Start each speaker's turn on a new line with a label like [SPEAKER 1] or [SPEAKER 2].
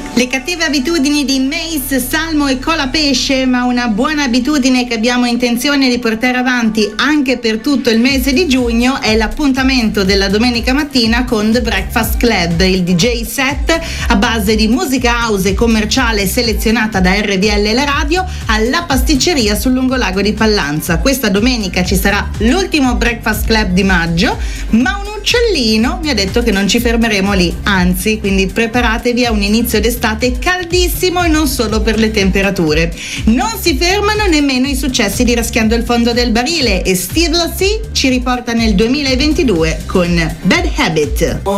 [SPEAKER 1] Le cattive abitudini di Mace, Salmo e Colapesce, ma una buona abitudine che abbiamo intenzione di portare avanti anche per tutto il mese di giugno è l'appuntamento della domenica mattina con The Breakfast Club, il DJ set a base di musica house e commerciale selezionata da RVL La Radio alla pasticceria sul lungolago di Pallanza. Questa domenica ci sarà l'ultimo Breakfast Club di maggio, ma un uccellino mi ha detto che non ci fermeremo lì, anzi, quindi preparatevi a un inizio d'estate caldissimo e non solo per le temperature. Non si fermano nemmeno i successi di Raschiando il fondo del barile e Steve Lacy ci riporta nel 2022 con Bad Habit.